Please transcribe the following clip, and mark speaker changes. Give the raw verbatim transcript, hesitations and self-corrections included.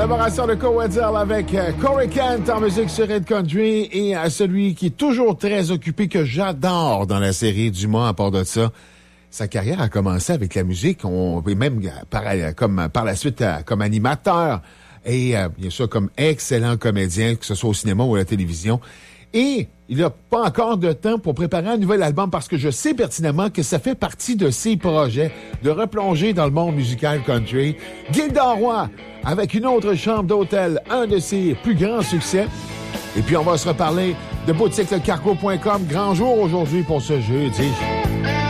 Speaker 1: collaboration de Cowetzell avec euh, Corey Kent en musique sur Red Country et à celui qui est toujours très occupé, que j'adore dans la série Dumas, à part de ça. Sa carrière a commencé avec la musique, on, et même par, comme, par la suite comme animateur et euh, bien sûr comme excellent comédien, que ce soit au cinéma ou à la télévision. Et il n'a pas encore de temps pour préparer un nouvel album parce que je sais pertinemment que ça fait partie de ses projets de replonger dans le monde musical country. Gildan Roy, avec une autre chambre d'hôtel, un de ses plus grands succès. Et puis on va se reparler de boutique le cargo point com. Grand jour aujourd'hui pour ce jeudi.